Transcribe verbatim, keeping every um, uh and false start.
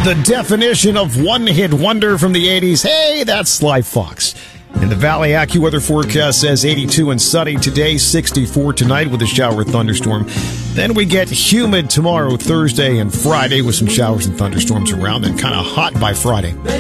The definition of one-hit wonder from the eighties. Hey, that's Sly Fox. And the Valley AccuWeather forecast says eighty-two and sunny today, sixty-four tonight with a shower or thunderstorm. Then we get humid tomorrow, Thursday, and Friday with some showers and thunderstorms around, and kind of hot by Friday.